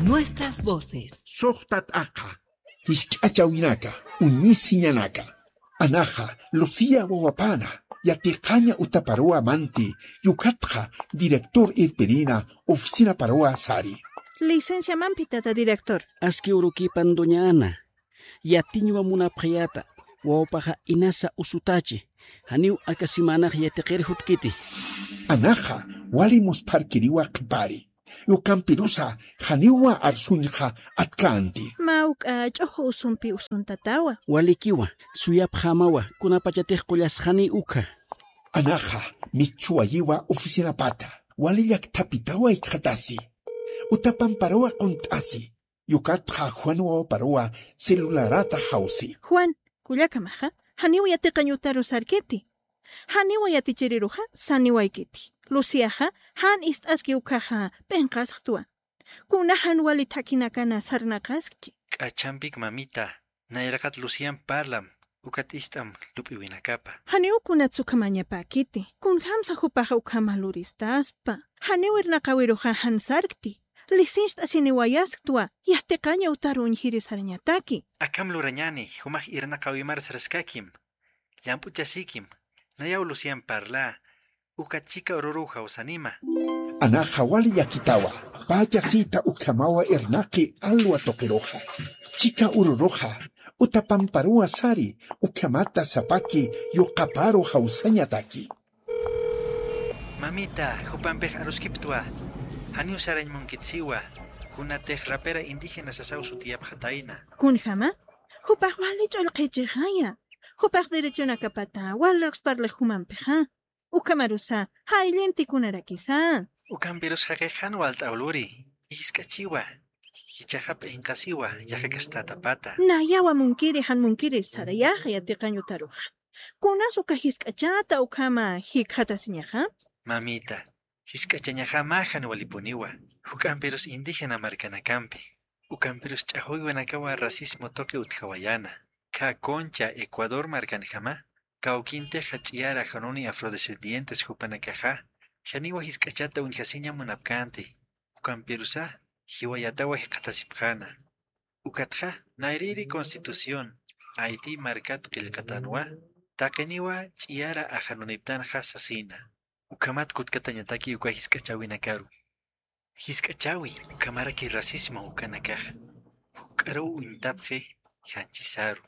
Nuestras voces. Sohtat aka, Hiskachawinaka, Unisiñanaka, Anaja, Lucía Boapana, Yaticaña Utaparoa Manti, Yucatja, director Irperina, Oficina Paroa Sari. Licencia Mampitata, director. Aski urukipan doña Ana. Yatiño amuna payata, Waopaja inasa usutache. Haniu akasimanaj yateqer hutkiti. Anaja, walimos parkiriwa kipari. Yukampirusa, haniwa arsunja atkanti. Mauk choho usumpi usuntatawa. Walikiwa, suyap hamawa, kunapachatej kolas hani uka. Anaja, michuayiwa oficina pata. Waliyak tapitawa ikhatasi. Utapamparoa kontasi. Yukatja Juanwa paroa celularata hausi. Juan, kuyakamaja, haniwa yatiqañutaro sarketi. Haniwa yatichiriruja, saniwa ikiti. Luciaja, han aski ukaja, penqasqtua. Kunahan wali takinakana sarnaqasqchi. K'achampik mamita, nayraqat Lucian parlam, ukat istam lupiwinakapa. Haniwa kunatsukamañapakiti. Kunhamsa hupaja ukamaluristaspa. Haniwa irnaqawiruja han sarkti. Lisinsta siniwayasqtua, yahtiqaña utaru unjirisarañataki. Akam lurañani, humaj irnaqawimar saraskakim. Llampuchasikim, nayaw Lucian parla, ukachika ururuja usanima. Anaja wali yakitawa, payasita ukamawa irnaki alwa tokeroja. Chica ururoja, utapamparoa sari, ukamata sapaki, yokaparo hausañataki. Mamita, hupampej aruskiptua. Haniu sarañ monkitsiwa, kunatej rapera indígena sasau sutiap hataina. Kunjama, hupaj wali cholqechejaya. Hupaj derecho nakapata, walraqs parle humanpeja. Ukamarusa, haylenti kunarakisa. Ukampiros hakejan walt auluri, iskachiwa. Hichahap enkasiwa, yajekastatapata. Nayawa munkiri han munkiri sarayaja yatiqañutaruja. Kunas ukahiskachata ukama hikhatasiñaja. Mamita, hiskachañaja majan walipuniwa. Ukampiros indígena marcanakampi. Ukampiros chahuiwanakawa racismo toque utkawayana. Ka Concha, Ecuador marcanjama. Kauquinte hachiara janoni afrodescendientes jupanakaja. Janiwa hiskachata unjasiña munapkanti. Ukampirusa, hiwayatawa hikatasipjana. Ukatja, nairiri constitución. Haití marcat kilkatanwa. Takeniwa chiara ajanoniptan hasasina. Ukamat kutkatañataki uka hiskachawinakaru. Hiskachawi, ukamaraki racismo ukanakaja. Ukaro uintapje, hanchisaru.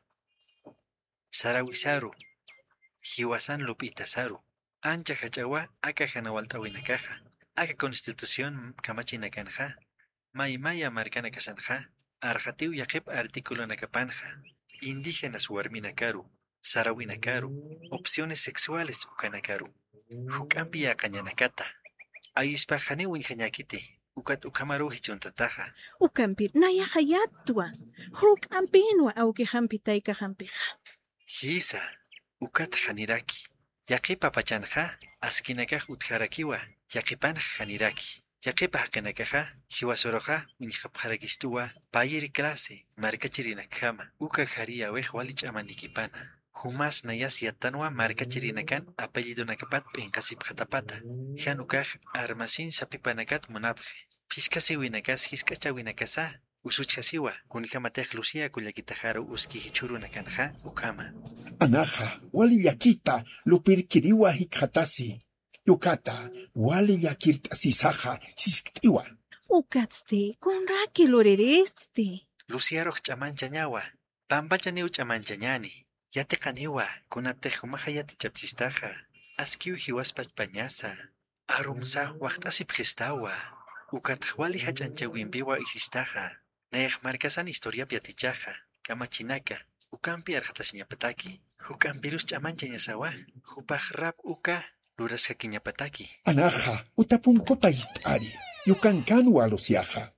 Sarawisaru. Hiwasan lupitasaru. Ancha hachawa aka hanawaltawinakaja. Aka constitución kamachinakanja. Maimaya marcanakasanja. Arjatiu yakep artículo nakapanja. Indígenas warminakaru. Sarawinakaru. Opciones sexuales ukanakaru. Hukampi akañanakata. Ayispa haniwin hañakiti. Ukat ukamaru hichuntataja. Ukampir nayajayatwa. Hukampinwa aukijampitaika jampija. Hisa. Ukat haniraki. Yaqipa pachanja. Askinakaj utharakiwa. Yaqipan haniraki. Yaqipa hakanakaja. Hiwasoroja. Unijapjarakistuwa. Payiri clase. Markachirinakama. Uka haria wej walich amanikipana. Humas nayas yatanwa markachirinakan apellido nakapat penkasip hatapata. Hanukaj armasin sapipanakat munapje. Piskasiwinakas hiskachawinakasa. Usuchasiwa kunikamatej Lucia kullakitajaru uski hichuru nakanja ukama. Anaja, wali yakita, lupirkiriwa hikhatasi. Yukata, wali yakirtasisaja, sisktiwa. Ukatste, kunraki lorereste. Lucia roj chamanchañawa. Pampachaniu chamanchañani. Yateqaniwa, kunatej humajayati chapchistaja. Askiu hiwaspach pañasa. Arumsa waqtasip gestawa. Ukatjwali hachanchawimpiwa isistaja. Nayaj markasan historia piatichaja. Kamachinaka. Ukampi arjatasñapataki. Hukampirus chamanchañasawa. Hupaj rap uka lurasjakiñapataki. Anaja, utapunkopa istari. Yukankanwa luciaja.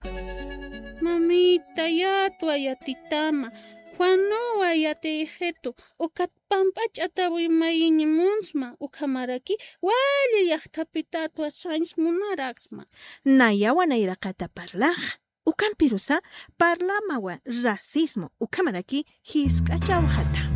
Mamita, yatua yatitama. Juanoa yatejeto. Ukat pampachatawi mayini munsma. Ukamaraki wali yahtapitatua sains munaraxma. Nayawa nairaqata parlaja. Ukampirusa parlamawa racismo ukamaraki hiskachawjata.